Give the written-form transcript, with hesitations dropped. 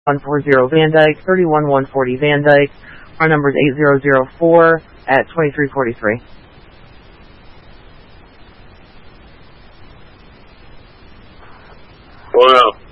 140 Van Dyke, 31140 Van Dyke. Our number is 8004 at 2343. Wow.